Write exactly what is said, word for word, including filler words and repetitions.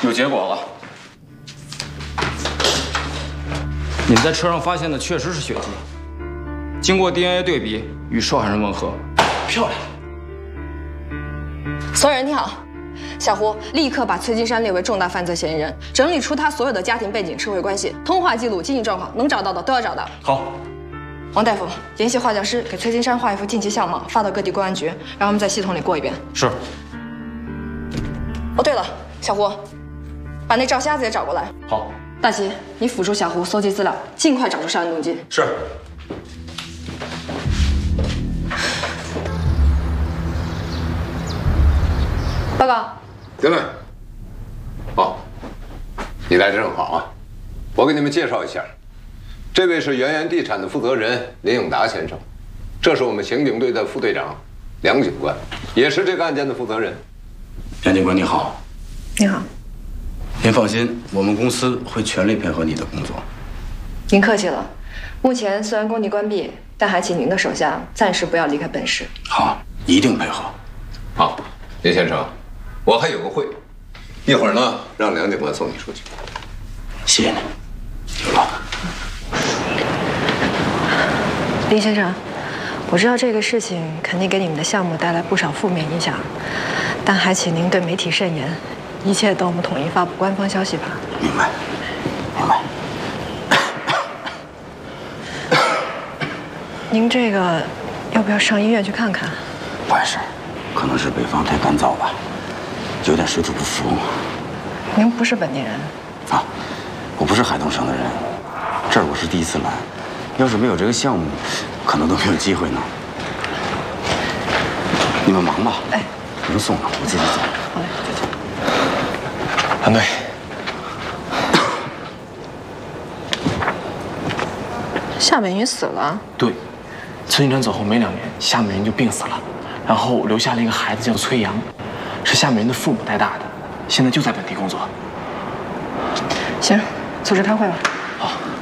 有结果了。你们在车上发现的确实是血迹，经过 D N A 对比，与受害人吻合。漂亮。 所有人听好，小胡立刻把崔金山列为重大犯罪嫌疑人，整理出他所有的家庭背景、社会关系、通话记录、经济状况，能找到的都要找到。 好。 王大夫，联系画像师，给崔金山画一幅近期相貌，发到各地公安局，让他们在系统里过一遍。 是。 哦，对了，小胡，把那赵瞎子也找过来。 好。 大齐，你辅助小胡搜集资料，尽快找出杀人动机。 是。 报告。 进来。哦，你来正好啊！我给你们介绍一下，这位是原源地产的负责人林永达先生，这是我们刑警队的副队长梁警官，也是这个案件的负责人。 梁警官你好。 你好。 您放心，我们公司会全力配合你的工作。 您客气了。目前虽然工地关闭，但还请您的手下暂时不要离开本市。 好，一定配合。 好，林先生，我还有个会，一会儿呢让梁警官送你出去。 谢谢你，有了。 林先生，我知道这个事情肯定给你们的项目带来不少负面影响，但还请您对媒体慎言。一切等我们统一发布官方消息吧。 明白，明白。 您这个要不要上医院去看看？ 不碍事，可能是北方太干燥吧，有点水土不服。 您不是本地人啊？我不是海东省的人，这儿我是第一次来。要是没有这个项目，可能都没有机会呢。你们忙吧。 哎， 不用送了，我自己走。 好嘞，再见。 韩队， 夏美云死了。 对，崔金山走后没两年，夏美云就病死了，然后留下了一个孩子叫崔阳，是夏美云的父母带大的，现在就在本地工作。 行，组织开会吧。 好。